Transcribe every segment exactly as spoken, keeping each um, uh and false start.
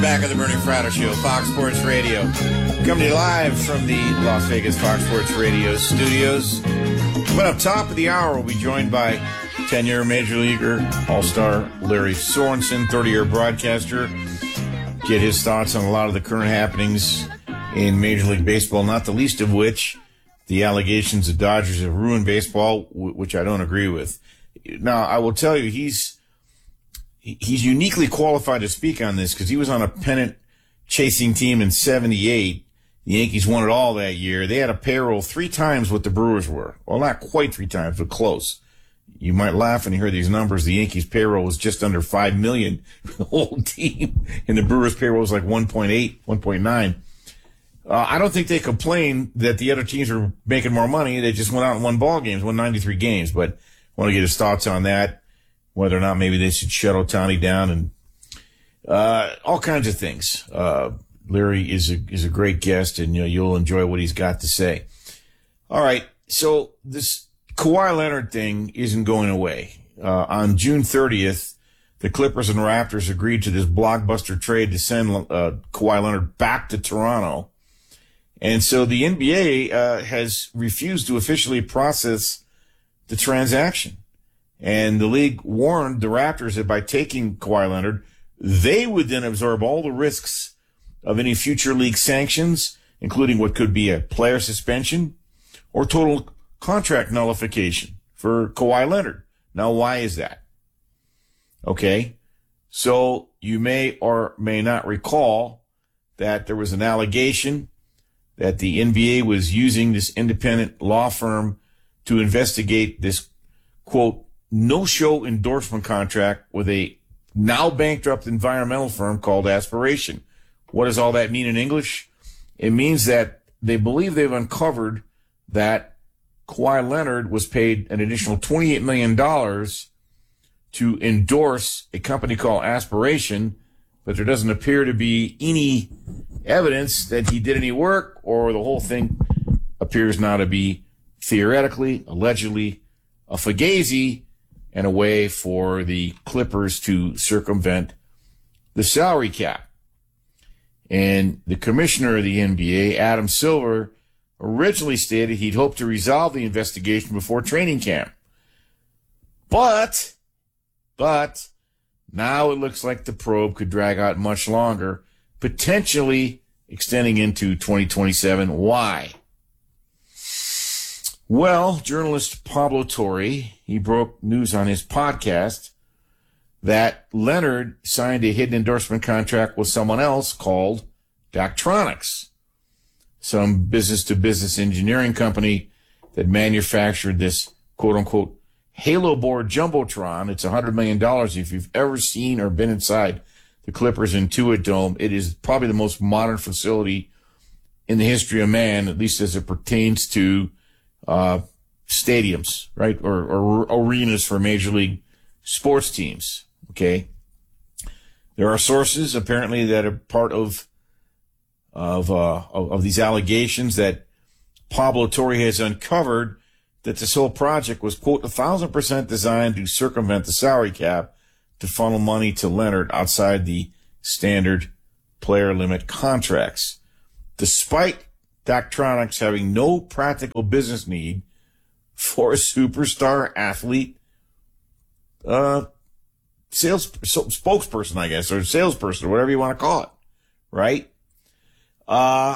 back on the Bernie Fratto Show, Fox Sports Radio. Coming to you live from the Las Vegas Fox Sports Radio studios. But up top of the hour, we'll be joined by ten-year Major Leaguer, All-Star Larry Sorensen, thirty-year broadcaster. Get his thoughts on a lot of the current happenings in Major League Baseball, not the least of which the allegations the Dodgers have ruined baseball, which I don't agree with. Now, I will tell you, he's he's uniquely qualified to speak on this because he was on a pennant-chasing team in seventy-eight. The Yankees won it all that year. They had a payroll three times what the Brewers were. Well, not quite three times, but close. You might laugh when you hear these numbers. The Yankees' payroll was just under five million dollars for the whole team, and the Brewers' payroll was like one point eight, one point nine. Uh, I don't think they complain that the other teams are making more money. They just went out and won ball games, won ninety-three games. But I want to get his thoughts on that, whether or not maybe they should shut Ohtani down, and uh, all kinds of things. Uh, Larry is a is a great guest, and you know, you'll enjoy what he's got to say. All right, so this Kawhi Leonard thing isn't going away. Uh, on June thirtieth, the Clippers and Raptors agreed to this blockbuster trade to send uh, Kawhi Leonard back to Toronto. And so the N B A uh, has refused to officially process the transaction. And the league warned the Raptors that by taking Kawhi Leonard, they would then absorb all the risks of any future league sanctions, including what could be a player suspension or total contract nullification for Kawhi Leonard. Now, why is that? Okay, so you may or may not recall that there was an allegation that the N B A was using this independent law firm to investigate this, quote, no-show endorsement contract with a now bankrupt environmental firm called Aspiration. What does all that mean in English? It means that they believe they've uncovered that Kawhi Leonard was paid an additional twenty-eight million dollars to endorse a company called Aspiration, but there doesn't appear to be any evidence that he did any work, or the whole thing appears now to be theoretically, allegedly, a fugazi and a way for the Clippers to circumvent the salary cap. And the commissioner of the N B A, Adam Silver, originally stated he'd hoped to resolve the investigation before training camp. But, but, now it looks like the probe could drag out much longer, potentially extending into twenty twenty-seven. Why? Well, journalist Pablo Torre, he broke news on his podcast that Leonard signed a hidden endorsement contract with someone else called Daktronics, some business-to-business engineering company that manufactured this quote-unquote Halo board Jumbotron. It's one hundred million dollars. If you've ever seen or been inside the Clippers Intuit Dome, it is probably the most modern facility in the history of man, at least as it pertains to uh stadiums, right, or, or arenas for Major League sports teams. Okay, there are sources apparently that are part of of uh of, of these allegations that Pablo Torre has uncovered that this whole project was, quote, a thousand percent designed to circumvent the salary cap to funnel money to Leonard outside the standard player limit contracts. Despite Daktronics having no practical business need for a superstar athlete, uh, sales so, spokesperson, I guess, or salesperson, or whatever you want to call it, right? Uh,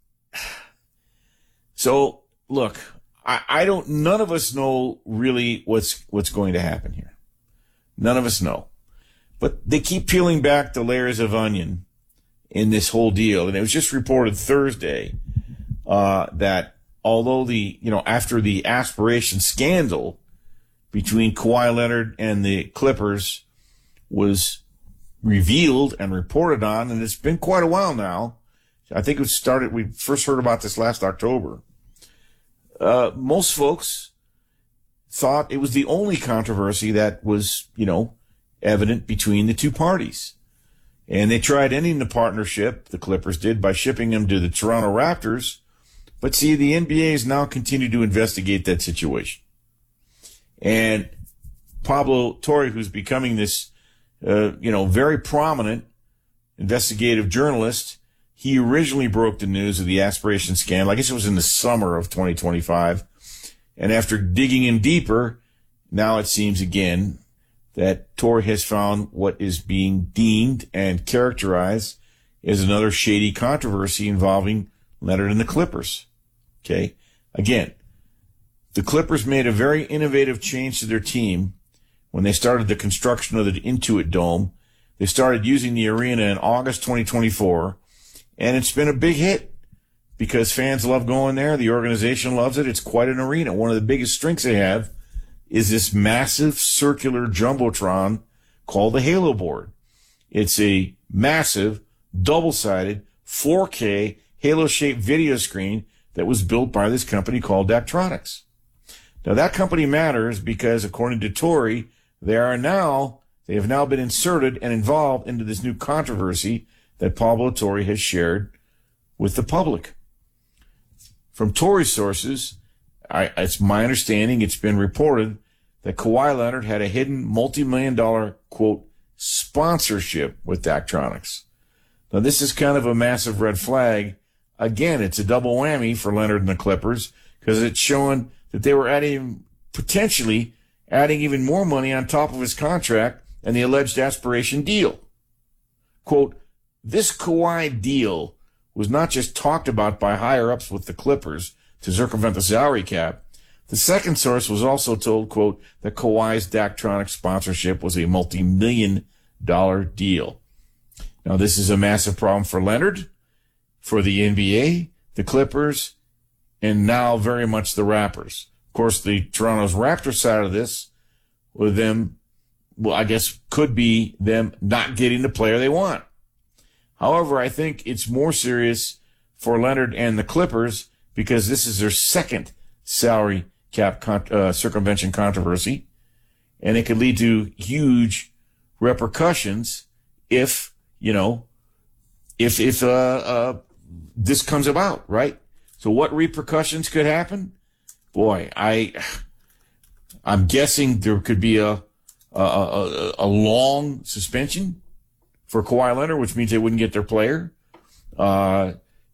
so look, I, I don't, none of us know really what's, what's going to happen here. None of us know, but they keep peeling back the layers of onion in this whole deal. And it was just reported Thursday, uh, that although the, you know, after the Aspiration scandal between Kawhi Leonard and the Clippers was revealed and reported on, and it's been quite a while now. I think it started, we first heard about this last October. Uh, most folks thought it was the only controversy that was, you know, evident between the two parties. And they tried ending the partnership, the Clippers did, by shipping him to the Toronto Raptors. But see, the N B A has now continued to investigate that situation. And Pablo Torre, who's becoming this, uh, you know, very prominent investigative journalist. He originally broke the news of the aspiration scandal. I guess it was in the summer of twenty twenty-five. And after digging in deeper, now it seems again that Tory has found what is being deemed and characterized as another shady controversy involving Leonard and the Clippers. Okay. Again, the Clippers made a very innovative change to their team when they started the construction of the Intuit Dome. They started using the arena in August twenty twenty-four, and it's been a big hit because fans love going there. The organization loves it. It's quite an arena. One of the biggest strengths they have is this massive circular jumbotron called the Halo board. It's a massive, double-sided, four K, Halo-shaped video screen that was built by this company called Daktronics. Now, that company matters because, according to Tory, they are now, they have now been inserted and involved into this new controversy that Pablo Torre has shared with the public. From Tory sources, I, it's my understanding, it's been reported that Kawhi Leonard had a hidden multi-million dollar, quote, sponsorship with Daktronics. Now, this is kind of a massive red flag. Again, it's a double whammy for Leonard and the Clippers because it's showing that they were adding, potentially adding even more money on top of his contract and the alleged aspiration deal. Quote, this Kawhi deal was not just talked about by higher-ups with the Clippers to circumvent the salary cap. The second source was also told, quote, that Kawhi's Daktronics sponsorship was a multi-million dollar deal. Now, this is a massive problem for Leonard, for the N B A, the Clippers, and now very much the Raptors. Of course, the Toronto's Raptors side of this, with them, well, I guess could be them not getting the player they want. However, I think it's more serious for Leonard and the Clippers because this is their second salary cap con- uh, circumvention controversy, and it could lead to huge repercussions if, you know, if if uh, uh, this comes about, right? So what repercussions could happen? Boy, I I'm guessing there could be a a, a, a long suspension for Kawhi Leonard, which means they wouldn't get their player. Uh,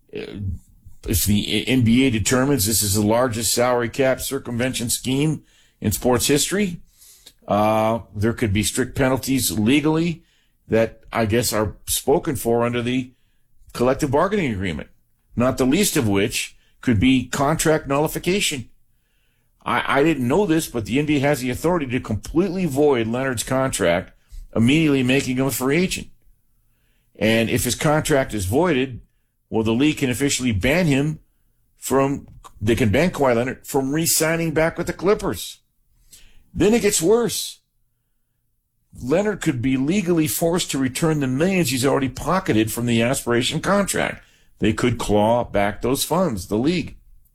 if the N B A determines this is the largest salary cap circumvention scheme in sports history, uh, there could be strict penalties legally that I guess are spoken for under the collective bargaining agreement, not the least of which could be contract nullification. I, I didn't know this, but the N B A has the authority to completely void Leonard's contract, immediately making him a free agent. And if his contract is voided, well, the league can officially ban him from, they can ban Kawhi Leonard from re-signing back with the Clippers. Then it gets worse. Leonard could be legally forced to return the millions he's already pocketed from the aspiration contract. They could claw back those funds, the league.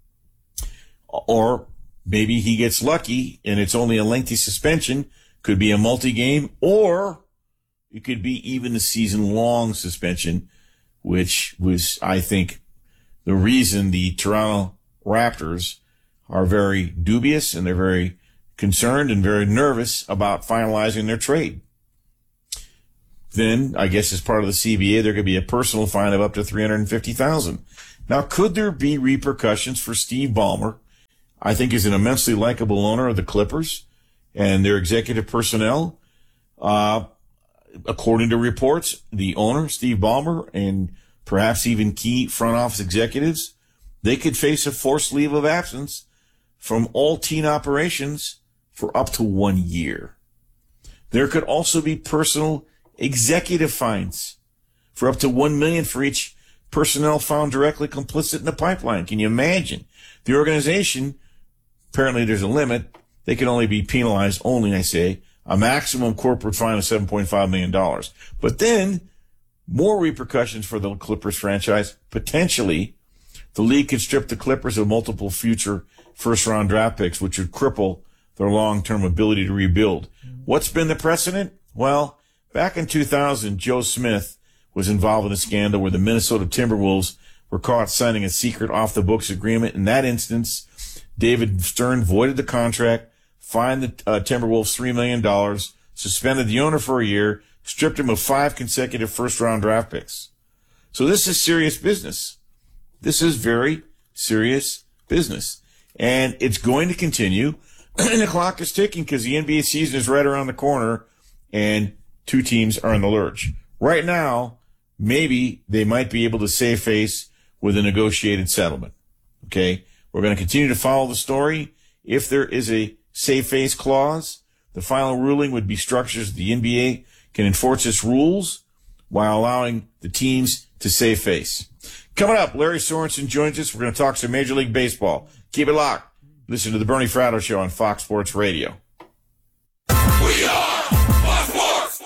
Or maybe he gets lucky and it's only a lengthy suspension, could be a multi-game, or it could be even a season-long suspension, which was, I think, the reason the Toronto Raptors are very dubious and they're very concerned and very nervous about finalizing their trade. Then, I guess as part of the C B A, there could be a personal fine of up to three hundred fifty thousand dollars. Now, could there be repercussions for Steve Ballmer? I think he's an immensely likable owner of the Clippers and their executive personnel. Uh, according to reports, the owner, Steve Ballmer, and perhaps even key front office executives, they could face a forced leave of absence from all team operations for up to one year. There could also be personal executive fines for up to one million dollars for each personnel found directly complicit in the pipeline. Can you imagine? The organization, apparently there's a limit. They can only be penalized only, I say, a maximum corporate fine of seven point five million dollars. But then more repercussions for the Clippers franchise. Potentially, the league could strip the Clippers of multiple future first-round draft picks, which would cripple their long-term ability to rebuild. What's been the precedent? Well, back in two thousand, Joe Smith was involved in a scandal where the Minnesota Timberwolves were caught signing a secret off-the-books agreement. In that instance, David Stern voided the contract, fined the uh, Timberwolves three million dollars, suspended the owner for a year, stripped him of five consecutive first-round draft picks. So this is serious business. This is very serious business. And it's going to continue. And the clock is ticking because the N B A season is right around the corner and two teams are in the lurch. Right now, maybe they might be able to save face with a negotiated settlement. Okay? We're going to continue to follow the story. If there is a save face clause, the final ruling would be structured so the N B A can enforce its rules while allowing the teams to save face. Coming up, Larry Sorensen joins us. We're going to talk some Major League Baseball. Keep it locked. Listen to the Bernie Fratto Show on Fox Sports Radio. We are Fox Sports.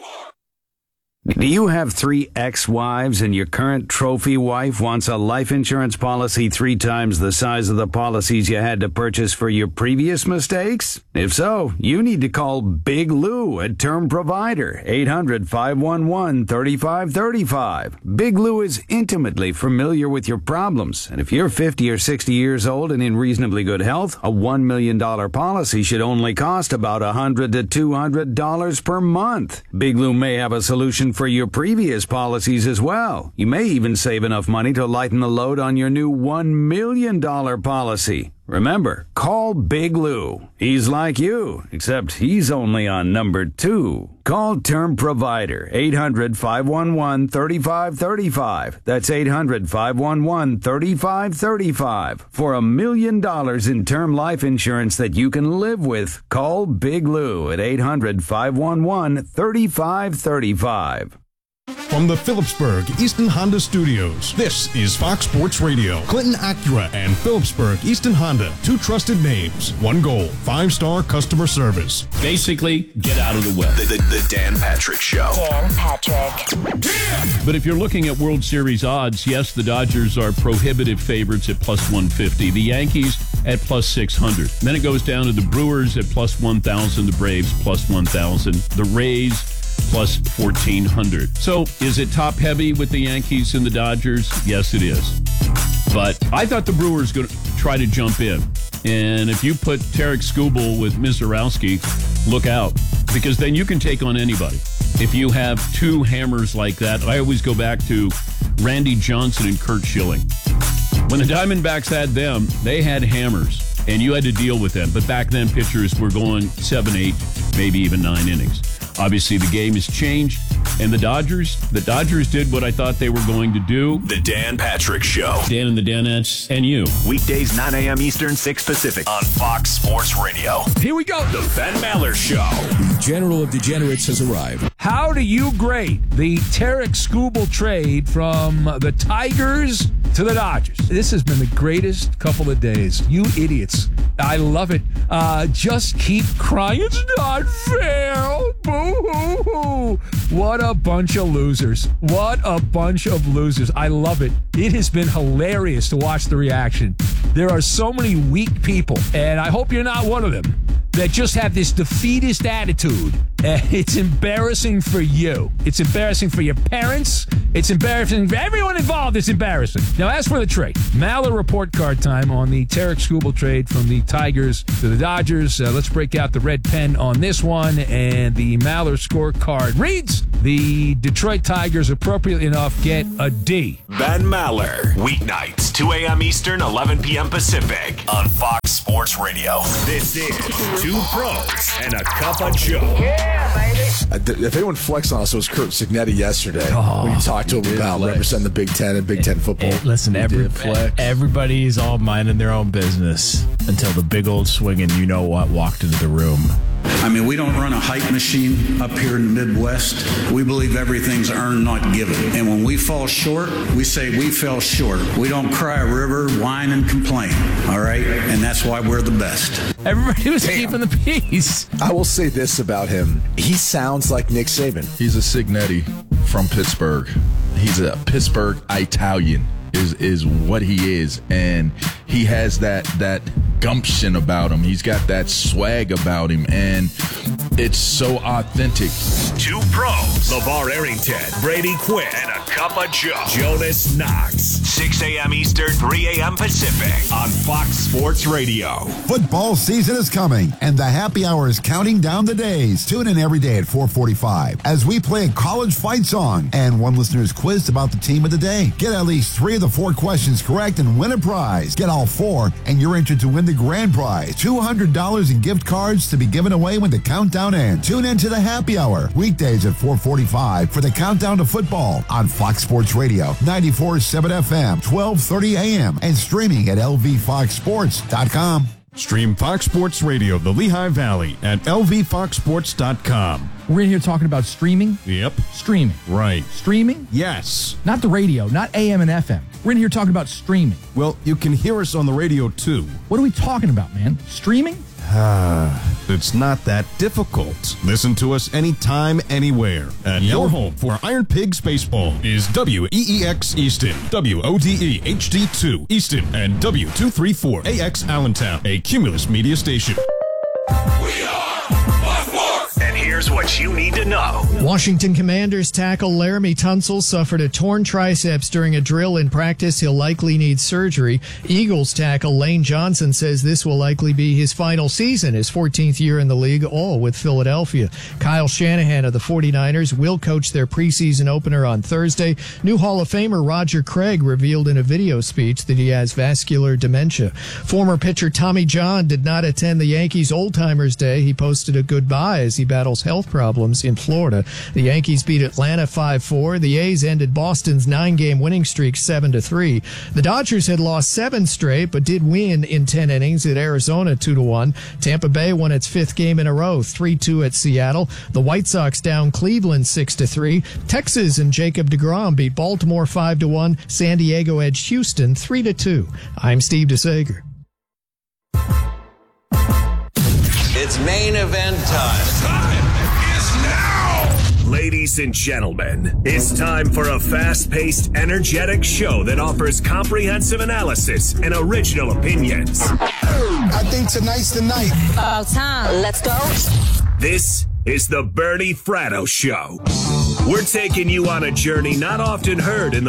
Do you have three ex-wives and your current trophy wife wants a life insurance policy three times the size of the policies you had to purchase for your previous mistakes? If so, you need to call Big Lou at Term Provider, eight hundred, five one one, three five three five. Big Lou is intimately familiar with your problems, and if you're fifty or sixty years old and in reasonably good health, a one million dollars policy should only cost about one hundred to two hundred dollars per month. Big Lou may have a solution for your previous policies as well. You may even save enough money to lighten the load on your new one million dollars policy. Remember, call Big Lou. He's like you, except he's only on number two. Call Term Provider, eight hundred, five one one, three five three five. That's eight hundred, five one one, three five three five. For a million dollars in term life insurance that you can live with, call Big Lou at eight hundred, five one one, three five three five. From the Phillipsburg Easton Honda Studios, this is Fox Sports Radio. Clinton Acura and Phillipsburg Easton Honda, two trusted names, one goal, five-star customer service. Basically, get out of the way. The, the, the Dan Patrick Show. Dan Patrick. But if you're looking at World Series odds, yes, the Dodgers are prohibitive favorites at plus one fifty. The Yankees at plus six hundred. Then it goes down to the Brewers at plus one thousand, the Braves plus one thousand, the Rays plus fourteen hundred. So is it top heavy with the Yankees and the Dodgers? Yes, it is. But I thought the Brewers going to try to jump in. And if you put Tarek Skubal with Mizorowski, look out. Because then you can take on anybody. If you have two hammers like that, I always go back to Randy Johnson and Curt Schilling. When the Diamondbacks had them, they had hammers. And you had to deal with them. But back then, pitchers were going seven, eight, maybe even nine innings. Obviously, the game has changed, and the Dodgers, the Dodgers did what I thought they were going to do. The Dan Patrick Show. Dan and the Danettes, and you. Weekdays, nine a.m. Eastern, six Pacific on Fox Sports Radio. Here we go. The Ben Maller Show. The General of Degenerates has arrived. How do you grade the Tarek Skubal trade from the Tigers to the Dodgers? This has been the greatest couple of days. You idiots. I love it. Uh, just keep crying. It's not fair. Boo-hoo-hoo. What a bunch of losers. What a bunch of losers. I love it. It has been hilarious to watch the reaction. There are so many weak people, and I hope you're not one of them, that just have this defeatist attitude. And it's embarrassing for you. It's embarrassing for your parents. It's embarrassing for everyone involved. It's embarrassing. Now, as for the trade, Maller report card time on the Tarek Skubal trade from the Tigers to the Dodgers. Uh, let's break out the red pen on this one. And the Maller scorecard reads, the Detroit Tigers, appropriately enough, get a D. Ben Maller. Weeknights, two a.m. Eastern, eleven p.m. Pacific on Fox Sports Radio. This is Two Pros and a Cup of Joe. Yeah, baby. Uh, if anyone flexed on us, it was Curt Cignetti yesterday. Oh, when you talked to him about flex. representing the Big Ten and Big Ten football. Hey, listen, every, everybody's all minding their own business until the big old swinging you know what walked into the room. I mean, we don't run a hype machine up here in the Midwest. We believe everything's earned, not given. And when we fall short, we say we fell short. We don't cry a river, whine, and complain. All right? And that's why we're the best. Everybody was keeping the peace. I will say this about him. He sounds like Nick Saban. He's a Cignetti from Pittsburgh. He's a Pittsburgh Italian is is what he is. And he has that that gumption about him. He's got that swag about him, and it's so authentic. Two pros, LeVar Arrington, Brady Quinn, and a cup of Joe, Jonas Knox. six a.m. Eastern, three a.m. Pacific on Fox Sports Radio. Football season is coming, and the happy hour is counting down the days. Tune in every day at four forty-five as we play a college fight song, and one listener is quizzed about the team of the day. Get at least three of the four questions correct and win a prize. Get all four, and you're entered to win the grand prize, two hundred dollars in gift cards to be given away when the countdown ends. Tune in to the happy hour, weekdays at four forty-five for the countdown to football on Fox Sports Radio, ninety-four point seven F M, twelve thirty a.m., and streaming at L V fox sports dot com. Stream Fox Sports Radio, the Lehigh Valley, at L V fox sports dot com. We're in here talking about streaming? Yep. Streaming. Right. Streaming? Yes. Not the radio, not A M and F M. We're in here talking about streaming. Well, you can hear us on the radio, too. What are we talking about, man? Streaming? Ah, it's not that difficult. Listen to us anytime, anywhere. And your home for Iron Pigs Baseball is W E E X Easton, W O D E H D two Easton, and W two thirty-four A X Allentown, a Cumulus media station. We are Fox Sports. And here's what you need to know. Washington Commanders tackle Laramie Tunsil suffered a torn triceps during a drill in practice. He'll likely need surgery. Eagles tackle Lane Johnson says this will likely be his final season, his fourteenth year in the league, all with Philadelphia. Kyle Shanahan of the forty-niners will coach their preseason opener on Thursday. New Hall of Famer Roger Craig revealed in a video speech that he has vascular dementia. Former pitcher Tommy John did not attend the Yankees Old Timers Day. He posted a goodbye as he battles health problems in Florida. The Yankees beat Atlanta five four. The A's ended Boston's nine-game winning streak seven to three. The Dodgers had lost seven straight, but did win in ten innings at Arizona two to one. Tampa Bay won its fifth game in a row, three two at Seattle. The White Sox down Cleveland six to three. Texas and Jacob deGrom beat Baltimore five to one. San Diego edged Houston three to two. I'm Steve DeSager. It's main event time. Time is now! Ladies and gentlemen, it's time for a fast-paced, energetic show that offers comprehensive analysis and original opinions. I think tonight's the night. About time. Let's go. This is the Bernie Fratto Show. We're taking you on a journey not often heard in the